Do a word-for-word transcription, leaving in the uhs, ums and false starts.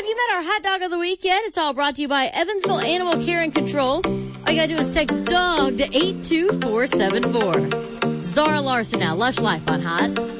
you met our hot dog of the week yet? It's all brought to you by Evansville Animal Care and Control. All you gotta do is text DOG to eight two four seven four. Zara Larson now, Lush Life on Hot